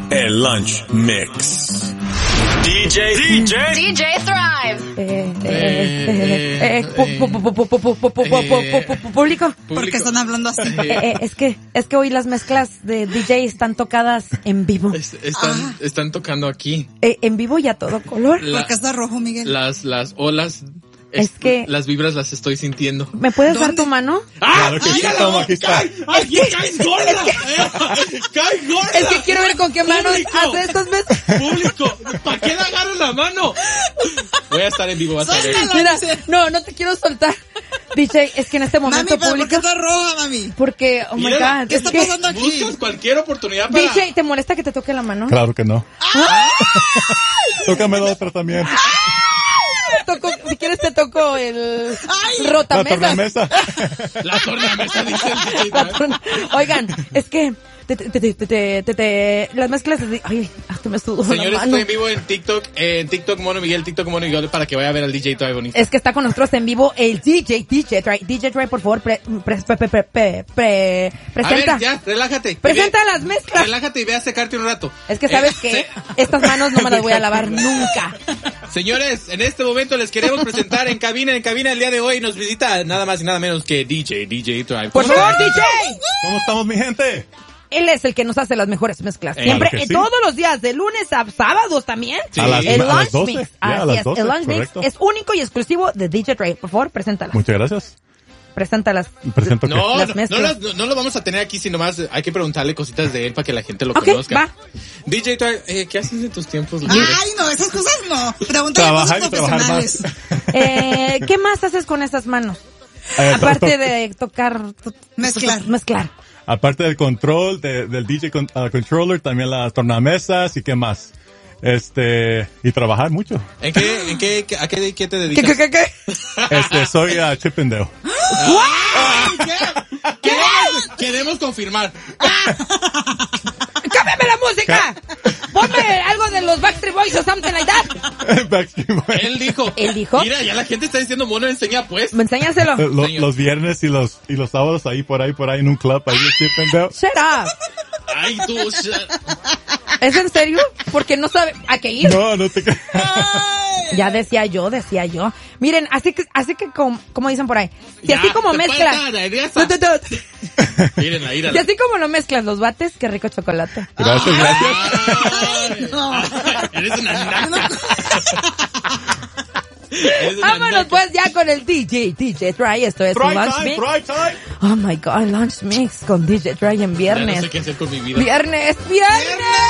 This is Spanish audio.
el Lunch Mix. DJ Thrive. Público. ¿Por qué están hablando así? Es que hoy las mezclas de DJ están tocadas en vivo. Están tocando aquí. En vivo y a todo color. ¿Por qué está rojo, Miguel? Las olas. Es que las vibras las estoy sintiendo. ¿Me puedes dar tu mano? Claro que sí, toma, aquí está. ¡Aquí caes gorda! ¡Caes gorda! Es que quiero ver con qué manos hace estos meses. ¡Público! ¿Para qué le agarro la mano? Voy a estar en vivo, vas a ver. Mira, no te quiero soltar. DJ, es que en este momento Mami, ¿pero público. por qué está roja, mami? Porque, oh my God. ¿Qué está pasando aquí? Buscas cualquier oportunidad para... DJ, ¿te molesta que te toque la mano? Claro que no. Tócame la otra también. Si quieres te toco el La rotamesa. tornamesa. La tornamesa, dice el DJ. Oigan, es que las mezclas de... Ay, hasta me sudó la Señores, mano. estoy en vivo en TikTok Mono Miguel, para que vaya a ver al DJ Thrive bonito. Es que está con nosotros en vivo el DJ Thrive, por favor, presenta. A ver, ya, relájate. Presenta las mezclas. Relájate y ve a secarte un rato. Es que sabes que estas manos no me las voy a lavar nunca. Señores, en este momento les queremos presentar en cabina el día de hoy nos visita nada más y nada menos que DJ Thrive. Por favor, DJ. ¿Cómo estamos, mi gente? Él es el que nos hace las mejores mezclas. Siempre, claro que sí. todos los días, de lunes a sábados también. Sí. A las El 12. Lunch Mix. Ya, a las 12, el Lunch correcto. Mix es único y exclusivo de DJ Thrive. Por favor, preséntalas. Muchas gracias. Preséntalas. Presento que... Las mezclas. No lo vamos a tener aquí, sino más hay que preguntarle cositas de él para que la gente lo Ok, conozca. va. DJ Thrive, ¿qué haces en tus tiempos libres? Ay, no, esas cosas no. Pregúntale a Trabajar cosas y trabajar profesionales. más. ¿Qué más haces con esas manos? Aparte de tocar... Mezclar. Aparte del control, del DJ controller, también las tornamesas y qué más. Y trabajar mucho. ¿A qué te dedicas? ¿Qué? Soy Chippendale. Queremos confirmar. ¡Cámbiame la música! Ponme algo de los Backstreet Boys o something like that. Backstreet Boys. Él dijo. Mira, ya la gente está diciendo, Mono, enseña pues. Enséñaselo. Los viernes y los sábados ahí por ahí en un club ahí en Chippendale. Shut up. Ay, tú. ¿Es en serio? Porque no sabe a qué ir. No te creas. Ya decía yo. Miren, así que como dicen por ahí. Si así como mezclas. Mírenla, Si así como lo mezclas los bates, qué rico chocolate. Gracias. Eres una naca. Vámonos pues ya con el DJ Thrive. Esto es un Lunch Mix. Oh my God, Lunch Mix con DJ Thrive en viernes. Ya no sé qué hacer con mi vida. Viernes.